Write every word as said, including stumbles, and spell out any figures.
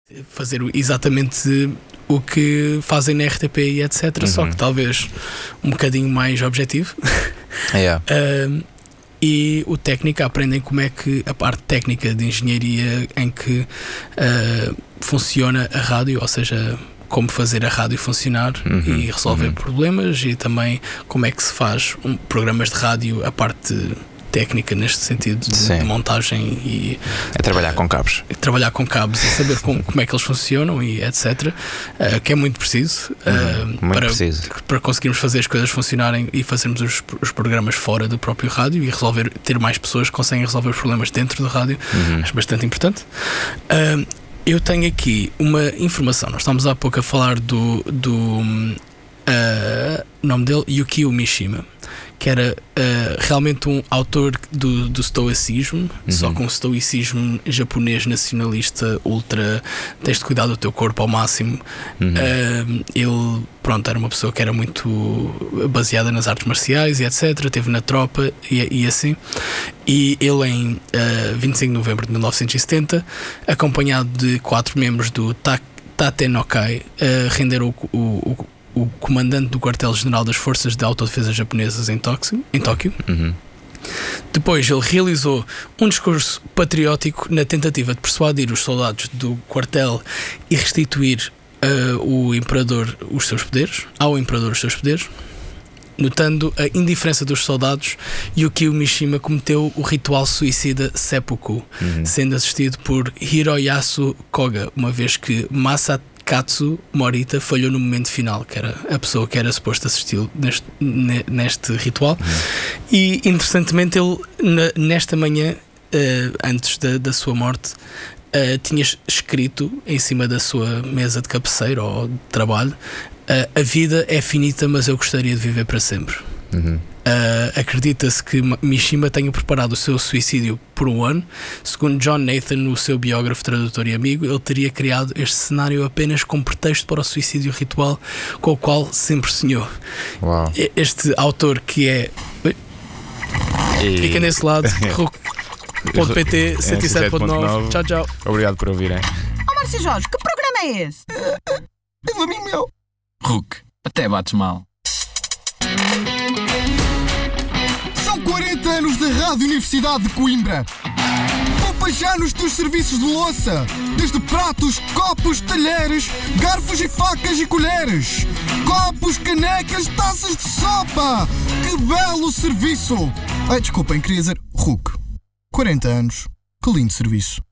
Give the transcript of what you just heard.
fazer exatamente o que fazem na R T P e etcétera. Uhum. Só que talvez um bocadinho mais objetivo. Yeah. uh, e o técnico aprendem como é que a parte técnica de engenharia em que uh, funciona a rádio, ou seja, como fazer a rádio funcionar uhum. e resolver uhum. problemas, e também como é que se faz um, programas de rádio, a parte técnica neste sentido de, de montagem e é trabalhar uh, com cabos trabalhar com cabos e saber como, como é que eles funcionam e etcétera, uh, que é muito preciso, uh, uhum, muito para, preciso para conseguirmos fazer as coisas funcionarem e fazermos os, os programas fora do próprio rádio e resolver, ter mais pessoas que conseguem resolver os problemas dentro do rádio. Uhum. Acho bastante importante. uh, Eu tenho aqui uma informação. Nós estamos há pouco a falar do, do uh, nome dele, Yukio Mishima, que era uh, realmente um autor do, do estoicismo, uhum. só com um estoicismo japonês nacionalista, ultra, tens de cuidar do teu corpo ao máximo. Uhum. Uh, ele, pronto, era uma pessoa que era muito baseada nas artes marciais e etcétera. Esteve na tropa e, e assim. E ele, em uh, vinte e cinco de novembro de mil novecentos e setenta, acompanhado de quatro membros do Tate no Kai, uh, renderam o, o, o comandante do quartel-general das Forças de Autodefesa Japonesas em Tóquio. Em Tóquio. Uhum. Depois ele realizou um discurso patriótico na tentativa de persuadir os soldados do quartel e restituir uh, o imperador os seus poderes, ao imperador os seus poderes. Notando a indiferença dos soldados, Yukio Mishima cometeu o ritual suicida seppuku, uhum. sendo assistido por Hiroyasu Koga, uma vez que Masakatsu Morita falhou no momento final, que era a pessoa que era suposto assisti-lo neste, neste ritual. Uhum. E interessantemente ele, nesta manhã, uh, antes da, da sua morte, uh, tinha escrito em cima da sua mesa de cabeceira ou de trabalho: Uh, a vida é finita, mas eu gostaria de viver para sempre. Uhum. Uh, acredita-se que Mishima tenha preparado o seu suicídio por um ano. Segundo John Nathan, o seu biógrafo, tradutor e amigo, ele teria criado este cenário apenas como pretexto para o suicídio ritual com o qual sempre sonhou. Uau. Este autor que é... E... Fica nesse lado. Ponto .pt, cento e sete ponto nove. Tchau, tchau. Obrigado por ouvirem. Oh, Márcio Jorge, que programa é esse? É do amigo meu. Hulk, até bates mal. São quarenta anos da Rádio Universidade de Coimbra. Poupa já nos teus serviços de louça. Desde pratos, copos, talheres, garfos e facas e colheres. Copos, canecas, taças de sopa. Que belo serviço. Ai, desculpem, queria dizer Hulk. quarenta anos. Que lindo serviço.